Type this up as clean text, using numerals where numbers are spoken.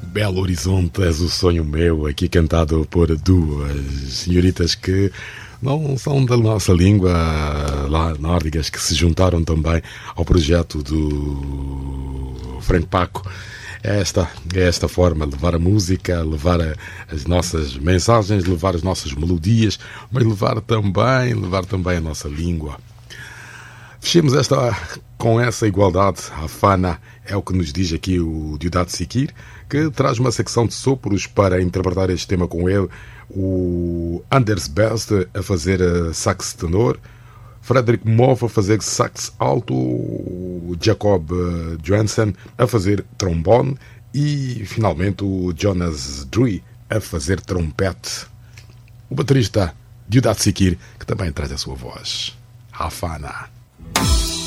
Belo Horizonte, és o sonho meu, aqui cantado por duas senhoritas que não são da nossa língua, lá nórdicas, que se juntaram também ao projeto do Frank Paco. É esta forma, levar a música, levar as nossas mensagens, levar as nossas melodias, mas levar também a nossa língua. Fechemos com essa igualdade. A Fana é o que nos diz aqui o Deodato Sikir, que traz uma secção de sopros para interpretar este tema com ele. O Anders Best a fazer sax tenor, Frederick Moff a fazer sax alto, o Jacob Johansen a fazer trombone e, finalmente, o Jonas Drui a fazer trompete. O baterista Deodato Sikir, que também traz a sua voz. A Fana.